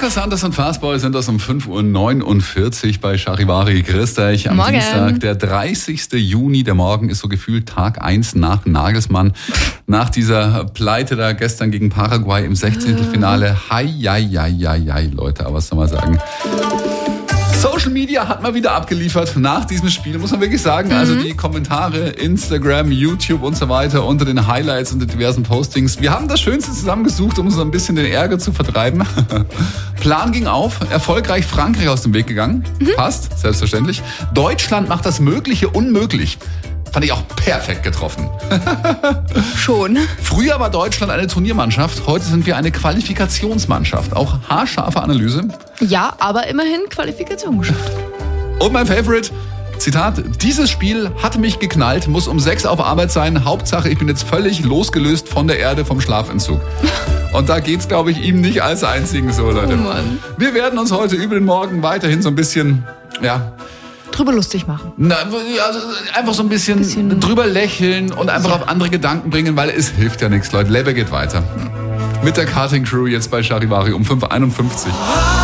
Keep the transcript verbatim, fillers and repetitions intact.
Lukas Sanders und Fastboy sind das um fünf Uhr neunundvierzig bei Charivari. Grüß euch am Morgen. Dienstag, der dreißigsten Juni. Der Morgen ist so gefühlt Tag eins nach Nagelsmann. Nach dieser Pleite da gestern gegen Paraguay im Sechzehntelfinale. Hei, hei, hei, hei, hei, Leute, aber was soll man sagen? Social Media hat mal wieder abgeliefert nach diesem Spiel, muss man wirklich sagen. Mhm. Also die Kommentare, Instagram, YouTube und so weiter unter den Highlights und den diversen Postings. Wir haben das Schönste zusammengesucht, um uns so ein bisschen den Ärger zu vertreiben. Plan ging auf, erfolgreich Frankreich aus dem Weg gegangen. Mhm. Passt, selbstverständlich. Deutschland macht das Mögliche unmöglich. Fand ich auch perfekt getroffen. Schon. Früher war Deutschland eine Turniermannschaft, heute sind wir eine Qualifikationsmannschaft. Auch haarscharfe Analyse. Ja, aber immerhin Qualifikation geschafft. Und mein Favorite, Zitat, dieses Spiel hat mich geknallt, muss um sechs auf Arbeit sein. Hauptsache, ich bin jetzt völlig losgelöst von der Erde, vom Schlafentzug. Und da geht's, glaube ich, ihm nicht als einzigen so, Leute. Oh Mann. Wir werden uns heute über den Morgen weiterhin so ein bisschen, ja... drüber lustig machen. Na, also einfach so ein bisschen, bisschen drüber lächeln und einfach ja. auf andere Gedanken bringen, weil es hilft ja nichts, Leute. Lebe geht weiter. Mit der Karting Crew jetzt bei Charivari um fünf Uhr einundfünfzig.